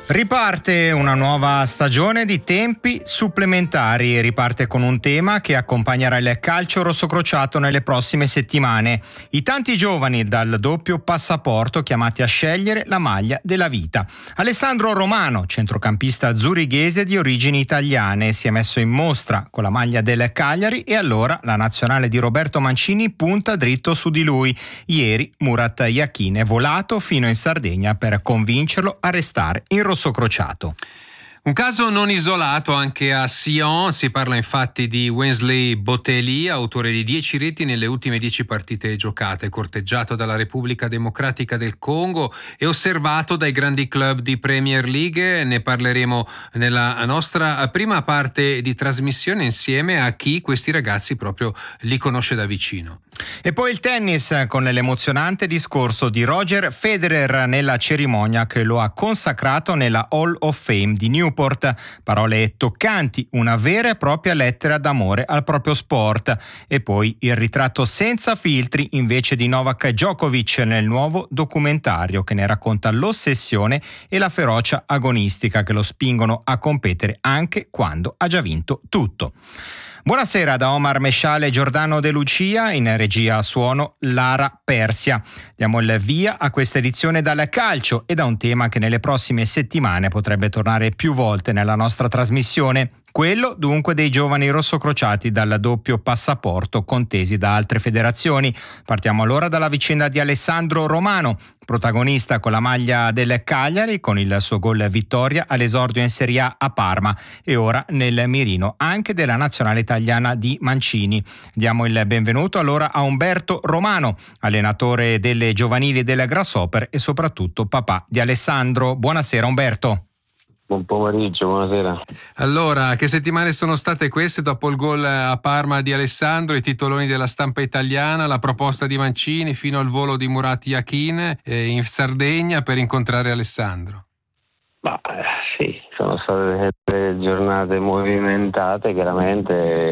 Riparte una nuova stagione di tempi supplementari, riparte con un tema che accompagnerà il calcio rossocrociato nelle prossime settimane. I tanti giovani dal doppio passaporto chiamati a scegliere la maglia della vita. Alessandro Romano, centrocampista zurighese di origini italiane, si è messo in mostra con la maglia del Cagliari e allora la nazionale di Roberto Mancini punta dritto su di lui. Ieri Murat Yakin è volato fino in Sardegna per convincerlo a restare in rossocrociato. Un caso non isolato anche a Sion, si parla infatti di Wesley Boteli, autore di 10 reti nelle ultime 10 partite giocate, corteggiato dalla Repubblica Democratica del Congo e osservato dai grandi club di Premier League. Ne parleremo nella nostra prima parte di trasmissione insieme a chi questi ragazzi proprio li conosce da vicino. E poi il tennis con l'emozionante discorso di Roger Federer nella cerimonia che lo ha consacrato nella Hall of Fame di Newport. Parole toccanti, una vera e propria lettera d'amore al proprio sport. E poi il ritratto senza filtri invece di Novak Djokovic nel nuovo documentario che ne racconta l'ossessione e la ferocia agonistica che lo spingono a competere anche quando ha già vinto tutto. Buonasera da Omar Mesciale e Giordano De Lucia, in regia suono Lara Persia. Diamo il via a questa edizione dal calcio e da un tema che nelle prossime settimane potrebbe tornare più volte nella nostra trasmissione. Quello dunque dei giovani rossocrociati dal doppio passaporto contesi da altre federazioni. Partiamo allora dalla vicenda di Alessandro Romano, protagonista con la maglia del Cagliari con il suo gol vittoria all'esordio in Serie A a Parma e ora nel mirino anche della nazionale italiana di Mancini. Diamo il benvenuto allora a Umberto Romano, allenatore delle giovanili del Grasshopper e soprattutto papà di Alessandro. Buonasera Umberto. Buon pomeriggio, buonasera. Allora, che settimane sono state queste dopo il gol a Parma di Alessandro, i titoloni della stampa italiana, la proposta di Mancini fino al volo di Murat Yakin in Sardegna per incontrare Alessandro? Sì, sono state delle giornate movimentate, chiaramente,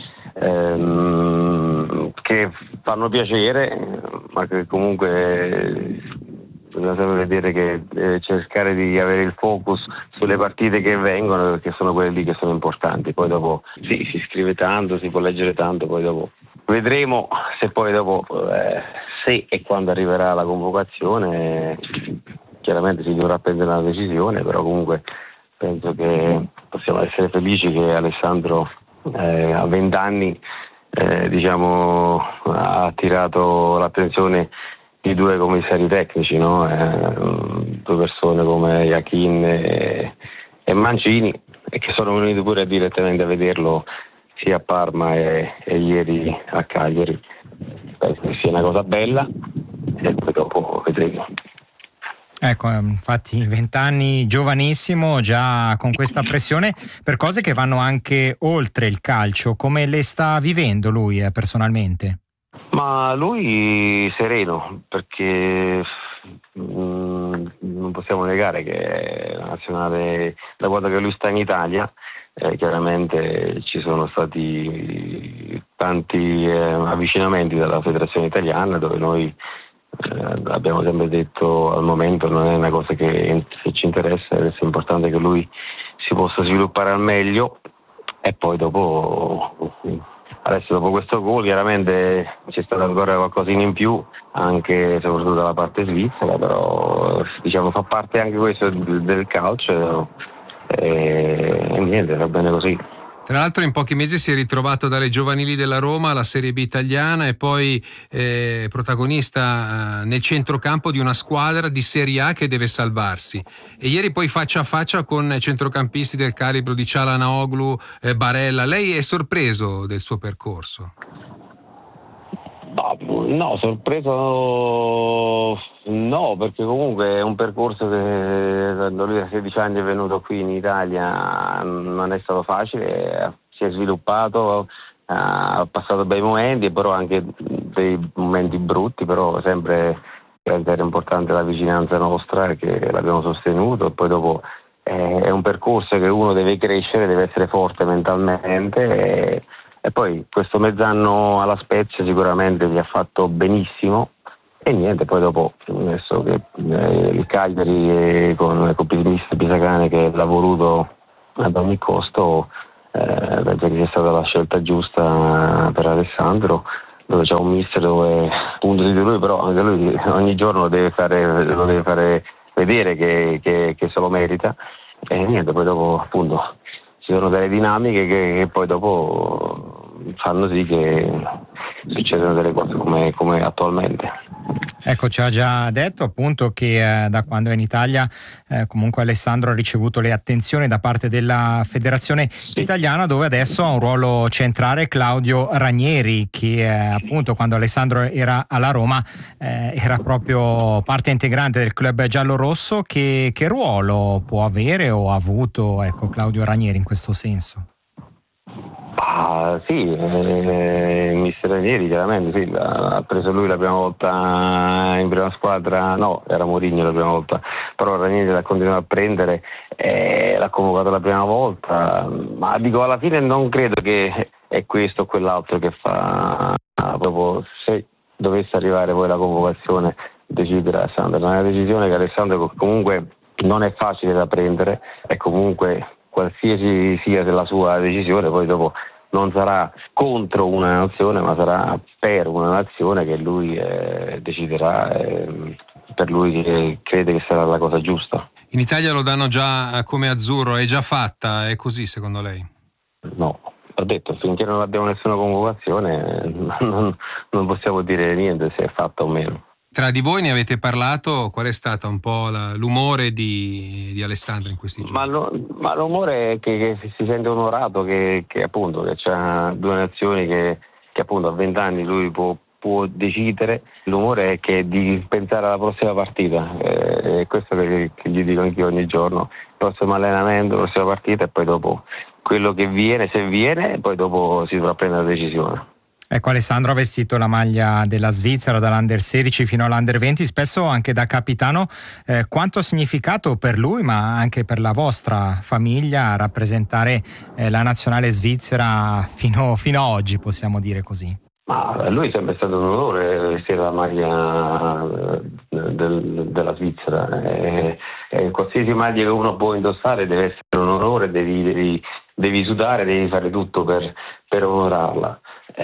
che fanno piacere, ma che comunque bisogna sempre vedere che cercare di avere il focus sulle partite che vengono, perché sono quelle lì che sono importanti. Poi dopo sì, si scrive tanto, si può leggere tanto, poi dopo vedremo se poi dopo se e quando arriverà la convocazione chiaramente si dovrà prendere una decisione, però comunque penso che possiamo essere felici che Alessandro a 20 anni ha attirato l'attenzione di due commissari tecnici, no? Due persone come Yakin e Mancini, e che sono venuti pure direttamente a vederlo sia a Parma e ieri a Cagliari. Penso che sia una cosa bella e poi dopo vedremo. Ecco, infatti 20 anni, giovanissimo, già con questa pressione per cose che vanno anche oltre il calcio. Come le sta vivendo lui personalmente? Ma lui sereno, perché non possiamo negare che la nazionale, da quando che lui sta in Italia, chiaramente ci sono stati tanti avvicinamenti dalla federazione italiana, dove noi abbiamo sempre detto al momento non è una cosa che se ci interessa, è importante che lui si possa sviluppare al meglio. E poi adesso dopo questo gol chiaramente c'è stato ancora qualcosina in più, anche soprattutto dalla parte svizzera, però fa parte anche questo del calcio e niente, va bene così. Tra l'altro in pochi mesi si è ritrovato dalle giovanili della Roma alla Serie B italiana e poi protagonista nel centrocampo di una squadra di Serie A che deve salvarsi. E ieri poi faccia a faccia con centrocampisti del calibro di Çalhanoğlu, Barella. Lei è sorpreso del suo percorso? No, sorpreso no, perché comunque è un percorso che quando lui a 16 anni è venuto qui in Italia non è stato facile, si è sviluppato, ha passato bei momenti, però anche dei momenti brutti, però sempre era importante la vicinanza nostra che l'abbiamo sostenuto. E poi dopo è un percorso che uno deve crescere, deve essere forte mentalmente e poi questo mezz'anno alla Spezia sicuramente gli ha fatto benissimo E niente, poi dopo, adesso che il Cagliari con il mister Pisacane che l'ha voluto ad ogni costo, penso che sia stata la scelta giusta per Alessandro, dove c'è un mister dove punto di lui, però anche lui ogni giorno lo deve fare vedere che se lo merita. E niente, poi dopo appunto ci sono delle dinamiche che poi dopo fanno sì che succedano delle cose come attualmente. Ecco, ci ha già detto appunto che da quando è in Italia comunque Alessandro ha ricevuto le attenzioni da parte della Federazione Italiana, dove adesso ha un ruolo centrale Claudio Ranieri, che appunto quando Alessandro era alla Roma era proprio parte integrante del club giallorosso. Che ruolo può avere o ha avuto, ecco, Claudio Ranieri in questo senso? Sì, il mister Ranieri chiaramente sì, ha preso lui la prima volta in prima squadra, no, era Mourinho la prima volta, però Ranieri l'ha continuato a prendere, l'ha convocato la prima volta, ma dico alla fine non credo che è questo o quell'altro che fa, proprio se dovesse arrivare poi la convocazione decidere Alessandro, è una decisione che Alessandro comunque non è facile da prendere e comunque qualsiasi sia la sua decisione poi dopo non sarà contro una nazione, ma sarà per una nazione che lui deciderà, per lui che crede che sarà la cosa giusta. In Italia lo danno già come azzurro, è già fatta, è così secondo lei? No, ho detto, finché non abbiamo nessuna convocazione non possiamo dire niente se è fatta o meno. Tra di voi ne avete parlato? Qual è stato un po' l'umore di Alessandro in questi giorni? Ma l'umore è che si sente onorato che appunto che c'ha due nazioni che appunto a 20 anni lui può decidere. L'umore è che di pensare alla prossima partita, è questo che gli dico anch'io ogni giorno, il prossimo allenamento, la prossima partita e poi dopo quello che viene, se viene, poi dopo si dovrà prendere la decisione. Ecco, Alessandro ha vestito la maglia della Svizzera dall'Under 16 fino all'Under 20, spesso anche da capitano. Quanto ha significato per lui, ma anche per la vostra famiglia, rappresentare la nazionale svizzera fino a oggi, possiamo dire così? Ma lui è sempre stato un onore vestire la maglia della Svizzera. Qualsiasi maglia che uno può indossare deve essere un onore, devi sudare, devi fare tutto per onorarla.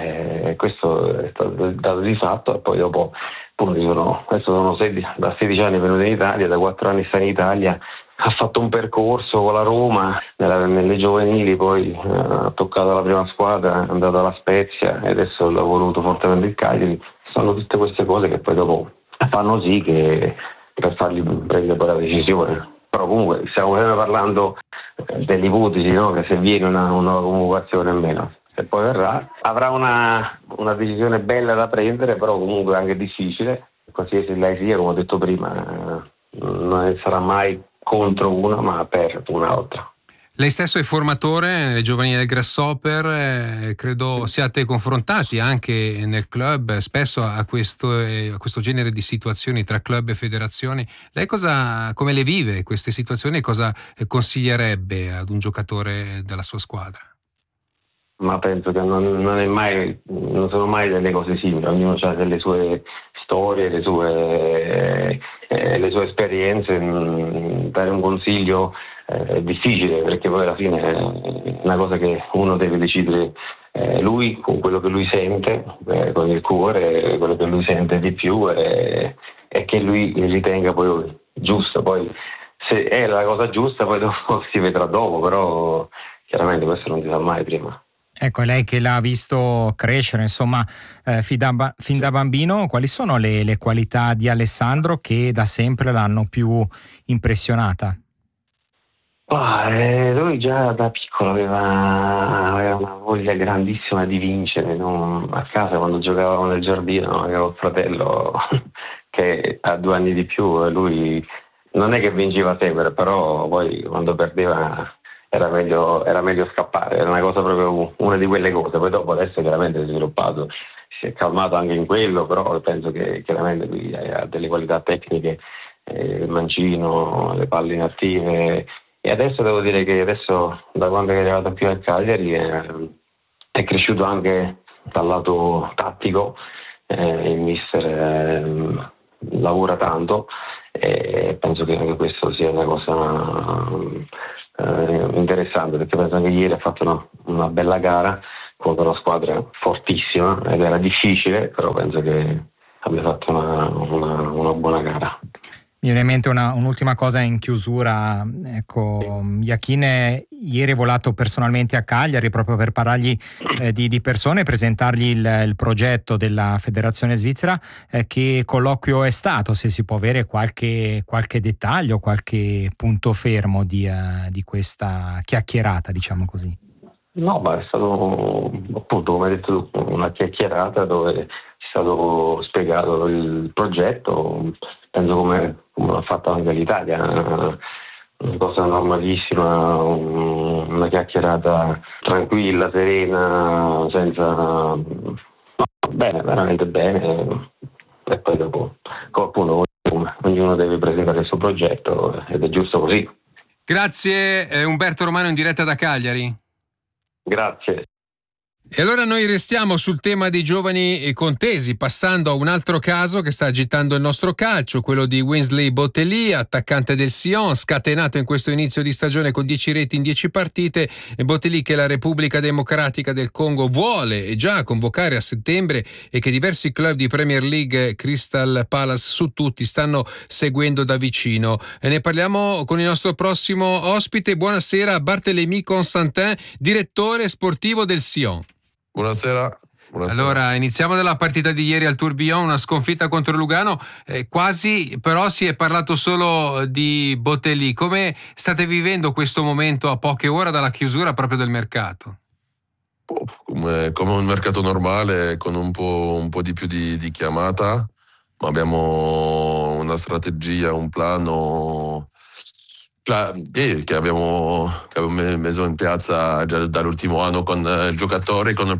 Questo è stato dato di fatto e poi dopo appunto sono da 16 anni venuto in Italia, da 4 anni sta in Italia, ha fatto un percorso con la Roma nelle giovanili, poi ha toccato la prima squadra, è andato alla Spezia e adesso l'ha voluto fortemente il Cagliari. Sono tutte queste cose che poi dopo fanno sì che per fargli prendere poi la decisione. Però comunque stiamo sempre parlando dell'ipotesi, no? Che se viene una convocazione o meno. Se poi verrà, avrà una decisione bella da prendere, però comunque anche difficile. Qualsiasi lei sia, come ho detto prima, non sarà mai contro una, ma per un'altra. Lei stesso è formatore nelle giovanili del Grasshopper, credo siate confrontati anche nel club spesso a questo genere di situazioni tra club e federazioni. Lei come le vive queste situazioni e cosa consiglierebbe ad un giocatore della sua squadra? Ma penso che non sono mai delle cose simili, ognuno ha delle sue storie, le sue esperienze. Dare un consiglio è difficile perché poi alla fine è una cosa che uno deve decidere lui con quello che lui sente, con il cuore, quello che lui sente di più e che lui ritenga poi giusto. Poi se è la cosa giusta poi dopo si vedrà dopo, però chiaramente questo non si sa mai prima. Ecco, lei che l'ha visto crescere, insomma, fin da bambino, quali sono le qualità di Alessandro che da sempre l'hanno più impressionata? Lui già da piccolo aveva una voglia grandissima di vincere, no? A casa quando giocavamo nel giardino avevo il fratello che ha 2 anni di più e lui non è che vinceva sempre, però poi quando perdeva era meglio scappare, era una cosa proprio una di quelle cose. Poi dopo adesso chiaramente si è sviluppato, si è calmato anche in quello, però penso che chiaramente lui ha delle qualità tecniche, il mancino, le palle inattive. E adesso devo dire che da quando è arrivato più al Cagliari è cresciuto anche dal lato tattico, il mister lavora tanto e penso che anche questo sia una cosa interessante, perché penso che ieri ha fatto una bella gara contro una squadra fortissima ed era difficile, però penso che abbia fatto una buona gara. Mi viene in mente un'ultima cosa in chiusura. Ecco, Iachine ieri è volato personalmente a Cagliari proprio per parlargli di persone e presentargli il progetto della Federazione Svizzera. Che colloquio è stato? Se si può avere qualche dettaglio, qualche punto fermo di questa chiacchierata, diciamo così. No, ma è stato appunto, come hai detto tu, una chiacchierata dove è stato spiegato il progetto, penso come l'ha fatto anche l'Italia, una cosa normalissima, una chiacchierata tranquilla, serena, senza... No, bene, veramente bene, e poi dopo qualcuno, ognuno deve presentare il suo progetto ed è giusto così. Grazie Umberto Romano in diretta da Cagliari. Grazie. E allora noi restiamo sul tema dei giovani contesi, passando a un altro caso che sta agitando il nostro calcio, quello di Winsley Botelli, attaccante del Sion, scatenato in questo inizio di stagione con 10 reti in 10 partite. E Botelli, che la Repubblica Democratica del Congo vuole e già convocare a settembre e che diversi club di Premier League, Crystal Palace su tutti, stanno seguendo da vicino. E ne parliamo con il nostro prossimo ospite. Buonasera, Barthélemy Constantin, direttore sportivo del Sion. Buonasera. Allora, iniziamo dalla partita di ieri al Tourbillon, una sconfitta contro Lugano, quasi però si è parlato solo di Botelli. Come state vivendo questo momento a poche ore dalla chiusura proprio del mercato? Come un mercato normale, con un po' di più di chiamata, ma abbiamo una strategia, un plano che abbiamo messo in piazza già dall'ultimo anno con il giocatore, con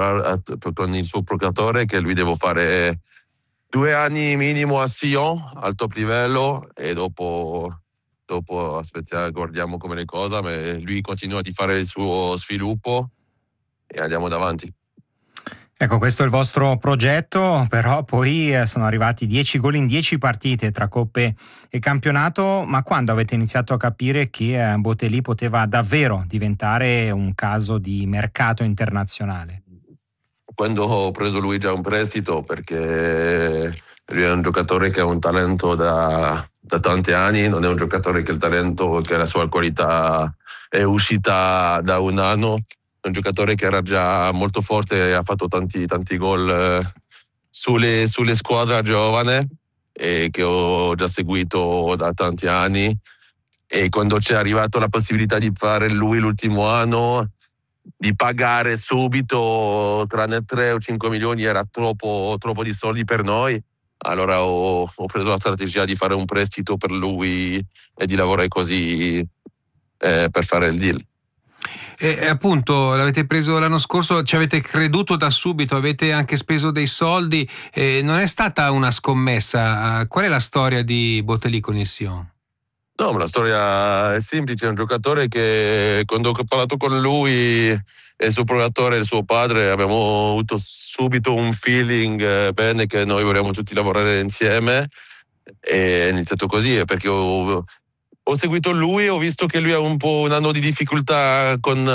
il suo procuratore, che lui deve fare 2 anni minimo a Sion al top livello e dopo aspettiamo, guardiamo come le cose, ma lui continua di fare il suo sviluppo e andiamo davanti. Ecco, questo è il vostro progetto, però poi sono arrivati 10 gol in 10 partite tra coppe e campionato. Ma quando avete iniziato a capire che Botelli poteva davvero diventare un caso di mercato internazionale? Quando ho preso lui già un prestito, perché lui è un giocatore che ha un talento da tanti anni, non è un giocatore che il talento, che la sua qualità è uscita da un anno. È un giocatore che era già molto forte e ha fatto tanti gol sulle squadre giovane e che ho già seguito da tanti anni, e quando c'è arrivato la possibilità di fare lui l'ultimo anno, di pagare subito tranne 3 o 5 milioni era troppo di soldi per noi. Allora ho preso la strategia di fare un prestito per lui e di lavorare così per fare il deal. E appunto l'avete preso l'anno scorso, ci avete creduto da subito, avete anche speso dei soldi, non è stata una scommessa. Qual è la storia di Botelli con il Sion? No, ma la storia è semplice. È un giocatore che, quando ho parlato con lui e il suo procuratore e il suo padre, abbiamo avuto subito un feeling bene, che noi vorremmo tutti lavorare insieme, e è iniziato così, perché ho seguito lui e ho visto che lui ha un po' un anno di difficoltà con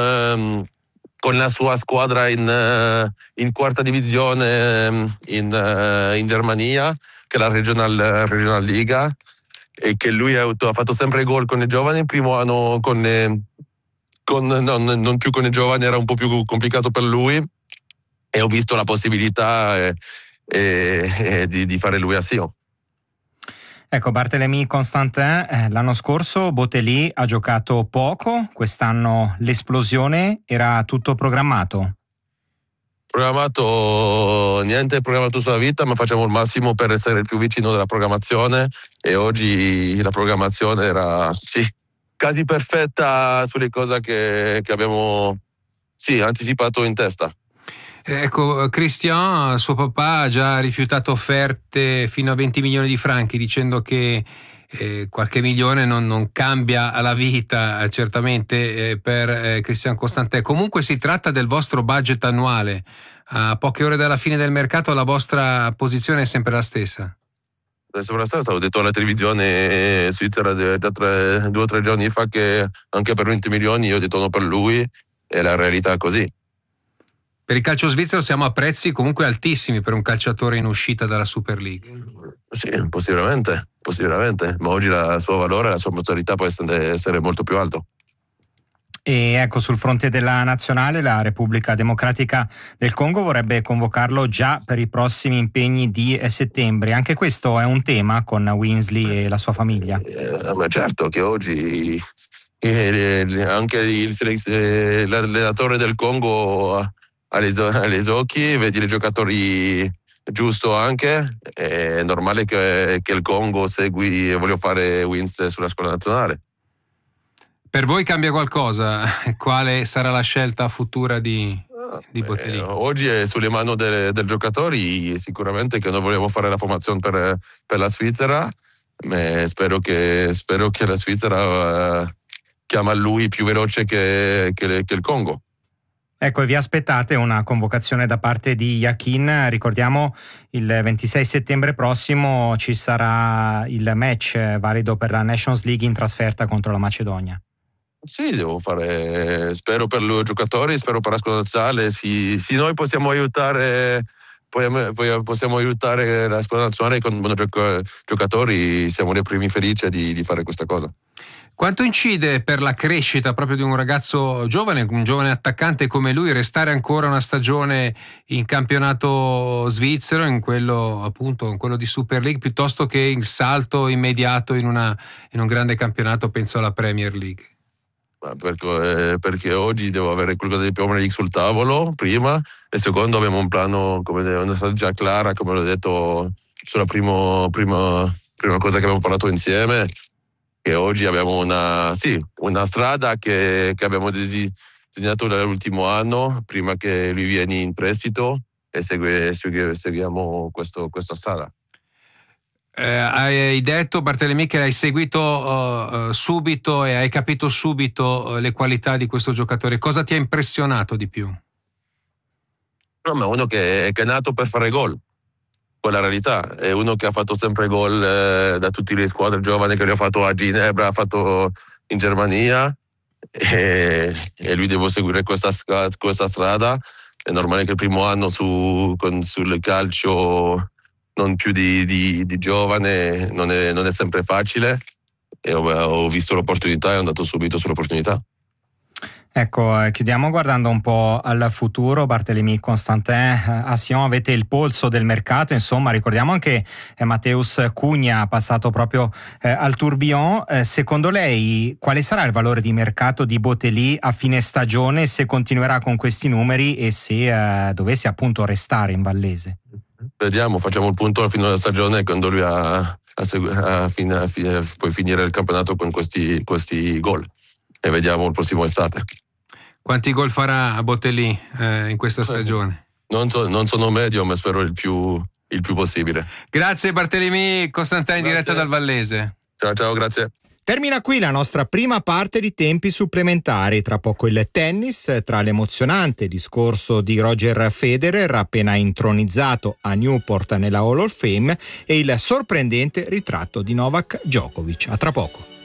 la sua squadra in quarta divisione in Germania, che è la Regional Liga, e che lui ha fatto sempre gol con i giovani. Il primo anno non più con i giovani era un po' più complicato per lui, e ho visto la possibilità di fare lui a Sion. Ecco, Barthélemy Constantin, l'anno scorso Botelli ha giocato poco, quest'anno l'esplosione, era tutto programmato? Niente programmato sulla vita, ma facciamo il massimo per essere il più vicino della programmazione, e oggi la programmazione era quasi perfetta sulle cose che abbiamo anticipato in testa. Ecco, Christian, suo papà, ha già rifiutato offerte fino a 20 milioni di franchi, dicendo che qualche milione non cambia la vita, certamente, per Christian Constantin. Comunque si tratta del vostro budget annuale. a poche ore dalla fine del mercato la vostra posizione è sempre la stessa? Sembra stato detto alla televisione svizzera da 2 o 3 giorni fa che anche per 20 milioni io ho detto no per lui, e la realtà è così. Per il calcio svizzero siamo a prezzi comunque altissimi per un calciatore in uscita dalla Super League. Sì, possibilmente, ma oggi il suo valore, la sua potenzialità può essere molto più alto. E ecco, sul fronte della nazionale, la Repubblica Democratica del Congo vorrebbe convocarlo già per i prossimi impegni di settembre. Anche questo è un tema con Winsley e la sua famiglia? Ma certo che oggi anche l'allenatore del Congo ha gli occhi, vedi i giocatori giusto anche, è normale che il Congo segui e voglio fare Winsley sulla squadra nazionale. Per voi cambia qualcosa? Quale sarà la scelta futura di Botelli? Oggi è sulle mani del giocatori, sicuramente che noi vogliamo fare la formazione per la Svizzera, ma spero che la Svizzera chiama lui più veloce che il Congo. Ecco, e vi aspettate una convocazione da parte di Yakin. Ricordiamo, il 26 settembre prossimo ci sarà il match valido per la Nations League in trasferta contro la Macedonia. Sì, devo fare, spero per i giocatori, spero per la squadra nazionale. Sì, noi possiamo aiutare la squadra nazionale con buoni giocatori, siamo i primi felici di fare questa cosa. Quanto incide per la crescita proprio di un ragazzo giovane, un giovane attaccante come lui, restare ancora una stagione in campionato svizzero, in quello di Super League, piuttosto che il salto immediato in un grande campionato, penso alla Premier League? Perché oggi devo avere qualcosa di Premier League sul tavolo prima, e secondo abbiamo un plano, una strategia clara, come l'ho detto sulla prima cosa che abbiamo parlato insieme, che oggi abbiamo una strada che abbiamo disegnato nell'ultimo anno prima che lui viene in prestito, e seguiamo questa strada. Hai detto, Barthelemy, che hai seguito subito e hai capito subito le qualità di questo giocatore. Cosa ti ha impressionato di più? No, ma uno che è nato per fare gol, quella realtà. È uno che ha fatto sempre gol da tutte le squadre giovani, che lui ha fatto a Ginebra, ha fatto in Germania, e lui deve seguire questa strada. È normale che il primo anno sul calcio non più di giovane non è sempre facile, e ho visto l'opportunità e ho andato subito sull'opportunità. Ecco, chiudiamo guardando un po' al futuro. Barthelemy, Constantin, a Sion avete il polso del mercato, insomma, ricordiamo anche Mateusz Cugna passato proprio al Tourbillon. Secondo lei quale sarà il valore di mercato di Botelli a fine stagione, se continuerà con questi numeri e se dovesse appunto restare in Vallese? Vediamo, facciamo il punto alla fine della stagione, quando lui puoi finire il campionato con questi gol, e vediamo il prossimo estate. Quanti gol farà Botelli in questa stagione? Non sono medio, ma spero il più possibile. Grazie Barthelemy, Constantin in diretta dal Vallese. Ciao, grazie. Termina qui la nostra prima parte di tempi supplementari. Tra poco il tennis, tra l'emozionante discorso di Roger Federer appena intronizzato a Newport nella Hall of Fame e il sorprendente ritratto di Novak Djokovic. A tra poco.